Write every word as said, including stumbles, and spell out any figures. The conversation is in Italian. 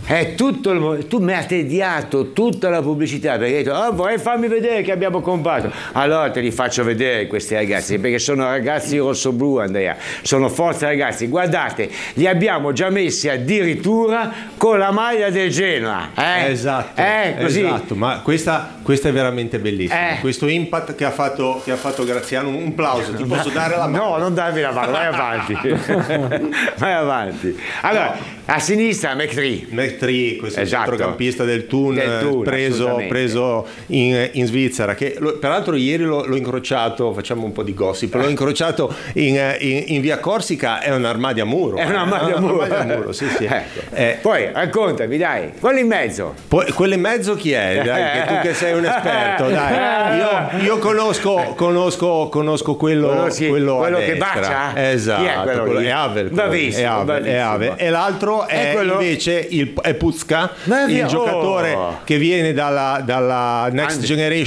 È tutto il, tu mi hai tediato tutta la pubblicità perché hai detto oh, vorrei farmi vedere che abbiamo comprato. Allora te li faccio vedere questi ragazzi perché sono ragazzi rossoblu, Andrea, sono forza ragazzi, guardate, li abbiamo già messi addirittura con la maglia del Genoa, eh? Esatto, eh, così. esatto, ma questa, questa è veramente bellissima, Eh. questo impact che ha fatto, che ha fatto Graziano, un plauso, ti posso dare la mano? No, non darmi la mano, vai avanti. Vai avanti. Allora, no. A sinistra Mac tre. Mac tre, questo Esatto. centrocampista del Thun, Del Thun, preso, preso in, in Svizzera, che lo, peraltro ieri l'ho, l'ho incrociato, facciamo un po' di gossip, l'ho incrociato in, in, in via Corsica, è un'armadia a muro. È un'armadia a muro. a muro, sì, sì. Ecco. Eh, Poi raccontami, dai, quello in mezzo. Poi, quello in mezzo chi è? Dai, che tu che sei un esperto, dai. Io, io conosco, conosco, conosco quello, Conosci quello, quello a che destra. bacia? Esatto, Chi è quello quello- lì? è Havel. quello lì. Bravissimo, è Havel, bravissimo. è Havel. E l'altro è, È quello- invece il, è Puzka, Ma il via- giocatore oh. che viene dalla, dalla Next And- Generation